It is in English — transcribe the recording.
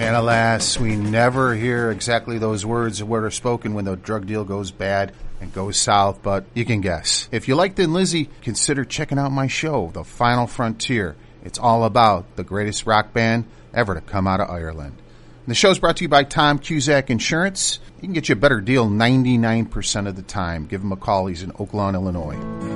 And alas, we never hear exactly those words what are spoken when the drug deal goes bad and goes south, but you can guess. If you like Thin Lizzy, consider checking out my show, The Final Frontier. It's all about the greatest rock band ever to come out of Ireland. And the show's brought to you by Tom Cusack Insurance. He can get you a better deal 99% of the time. Give him a call. He's in Oak Lawn, Illinois.